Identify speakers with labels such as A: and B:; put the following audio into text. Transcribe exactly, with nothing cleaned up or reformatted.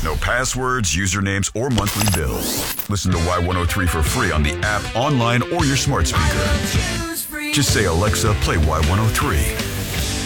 A: No passwords, usernames, or monthly bills. Listen to Y one oh three for free on the app, online, or your smart speaker. Just say, Alexa, play Y one oh three.